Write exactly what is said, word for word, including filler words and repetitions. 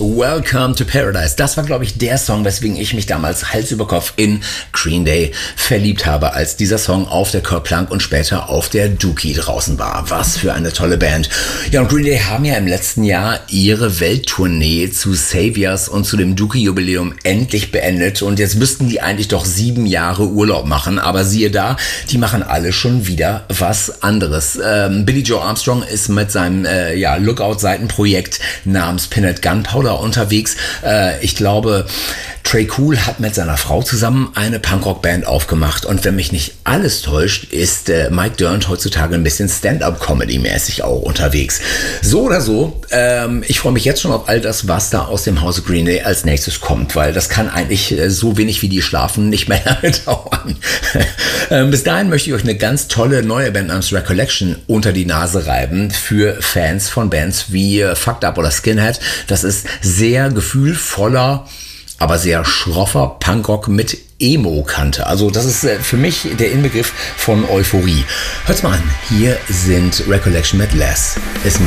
Welcome to Paradise. Das war, glaube ich, der Song, weswegen ich mich damals Hals über Kopf in Green Day verliebt habe, als dieser Song auf der Kerplunk und später auf der Dookie draußen war. Was für eine tolle Band. Ja, und Green Day haben ja im letzten Jahr ihre Welttournee zu Saviors und zu dem Dookie-Jubiläum endlich beendet. Und jetzt müssten die eigentlich doch sieben Jahre Urlaub machen. Aber siehe da, die machen alle schon wieder was anderes. Ähm, Billy Joe Armstrong ist mit seinem äh, ja, Lookout-Seitenprojekt namens Pinhead Gunpowder unterwegs. Äh, ich glaube, Trey Cool hat mit seiner Frau zusammen eine Punkrock-Band aufgemacht. Und wenn mich nicht alles täuscht, ist äh, Mike Dirnt heutzutage ein bisschen Stand-up-Comedy-mäßig auch unterwegs. So oder so, ähm, ich freue mich jetzt schon auf all das, was da aus dem Hause Green Day als nächstes kommt, weil das kann eigentlich äh, so wenig wie die schlafen nicht mehr lange dauern. ähm, bis dahin möchte ich euch eine ganz tolle neue Band namens Recollection unter die Nase reiben für Fans von Bands wie äh, Fucked Up oder Skinhead. Das ist sehr gefühlvoller, aber sehr schroffer Punkrock mit Emo-Kante. Also das ist äh, für mich der Inbegriff von Euphorie. Hört's mal an, hier sind Recollection mit Les. Ist